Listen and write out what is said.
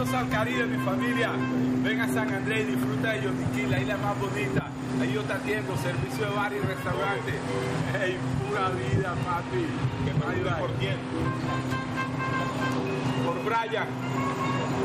Bienvenidos al Caribe, mi familia. Ven a San Andrés y disfruta de Yoniquí, la isla más bonita. Ahí yo te atiendo, servicio de bar y restaurante. Hey, pura vida, papi. ¿Qué más? ¿Por quién? Por Brian.